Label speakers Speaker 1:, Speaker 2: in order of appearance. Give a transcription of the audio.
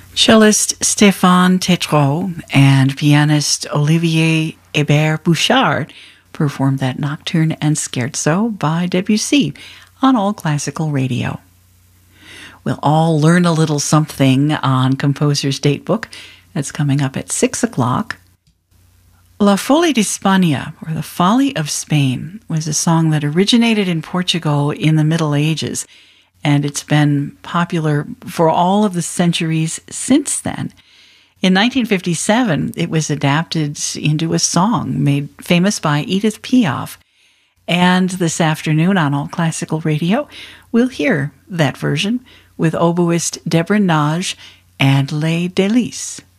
Speaker 1: Cellist Stéphane Tétrault and pianist Olivier Hébert Bouchard performed that nocturne and scherzo by Debussy on All Classical Radio. We'll all learn a little something on Composer's Datebook. That's coming up at 6 o'clock. La Folie d'Espagne, or The Folly of Spain, was a song that originated in Portugal in the Middle Ages, and it's been popular for all of the centuries since then. In 1957, it was adapted into a song made famous by Edith Piaf. And this afternoon on All Classical Radio, we'll hear that version with oboist Deborah Nagy and Les Délices.